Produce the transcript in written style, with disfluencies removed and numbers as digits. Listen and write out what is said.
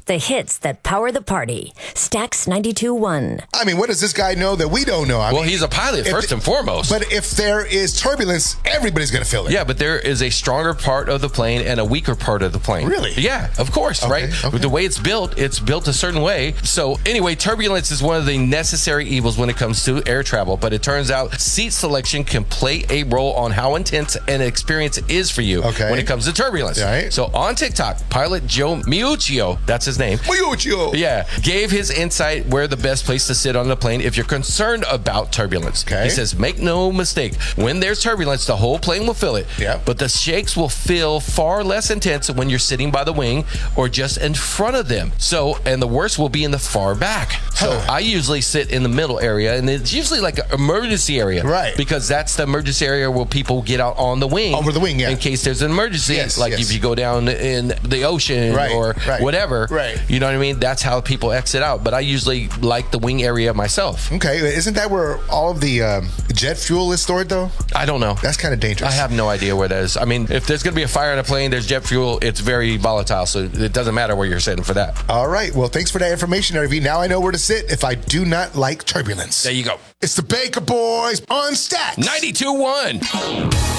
The hits that power the party. Stax 92.1. I mean, what does this guy know that we don't know? Well, he's a pilot first and foremost. But if there is turbulence, everybody's going to feel it. Yeah, but there is a stronger part of the plane and a weaker part of the plane. Really? Yeah, of course, right? Okay. The way it's built a certain way. So anyway, turbulence is one of the necessary evils when it comes to air travel. But it turns out seat selection can play a role on how intense an experience is for you when it comes to turbulence. Right. So on TikTok, pilot Joe Miuccio, that's his name. Miuccio. Yeah, gave his insight where the best place to sit on the plane if you're concerned about turbulence. Okay. He says, make no mistake, when there's turbulence, the whole plane will feel it. Yeah. But the shakes will feel far less intense when you're sitting by the wing or just in front of them. So, and the worst will be in the far back. So I usually sit in the middle area, and it's usually like an emergency area. Right. Because that's the emergency area where people get out on the wing. Over the wing, yeah. In case there's an emergency. If you go down in the ocean or whatever. Right. You know what I mean? That's how people exit out. But I usually like the wing area myself. Okay. Isn't that where all of the jet fuel is stored, though? I don't know. That's kind of dangerous. I have no idea where that is. I mean, if there's going to be a fire in a plane, there's jet fuel, it's very volatile. So it doesn't matter where you're sitting for that. All right. Well, thanks for that information, RV. Now I know where to sit if I do not like turbulence. There you go. It's the Baker Boys on Stax 92.1.